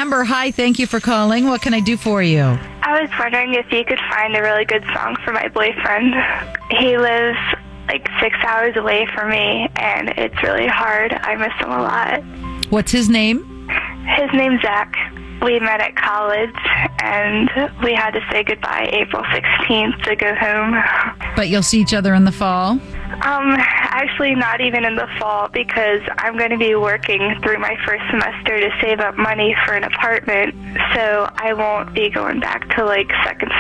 Amber, hi. Thank you for calling. What can I do for you? I was wondering if you could find a really good song for my boyfriend. He lives like 6 hours away from me, and it's really hard. I miss him a lot. What's his name? His name's Zach. We met at college, and we had to say goodbye April 16th to go home. But you'll see each other in the fall? Actually not even in the fall, because I'm going to be working through my first semester to save up money for an apartment, so I won't be going back to like second